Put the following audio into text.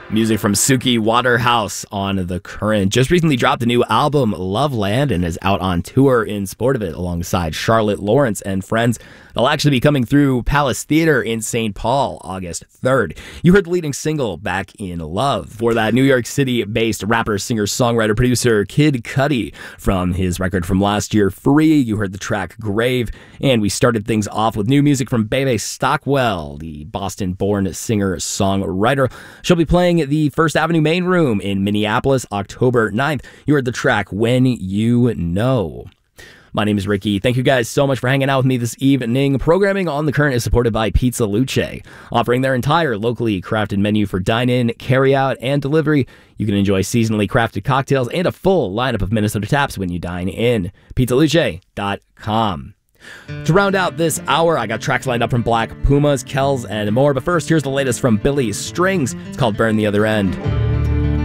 Music from Suki Waterhouse on The Current. Just recently dropped a new album, Loveland, and is out on tour in support of it alongside Charlotte Lawrence and friends. They'll actually be coming through Palace Theater in St. Paul August 3rd. You heard the leading single, Back in Love. For that, New York City-based rapper, singer, songwriter, producer Kid Cudi from his record from last year, Free. You heard the track Grave. And we started things off with new music from Bebe Stockwell, the Boston-born singer-songwriter. She'll be playing at the First Avenue Main Room in Minneapolis, October 9th. You heard the track When You Know. My name is Ricky. Thank you guys so much for hanging out with me this evening. Programming on The Current is supported by Pizza Luce, offering their entire locally crafted menu for dine-in, carry-out, and delivery. You can enjoy seasonally crafted cocktails and a full lineup of Minnesota taps when you dine in. PizzaLuce.com. To round out this hour, I got tracks lined up from Black Pumas, Kells, and more. But first, here's the latest from Billy Strings. It's called Burn the Other End.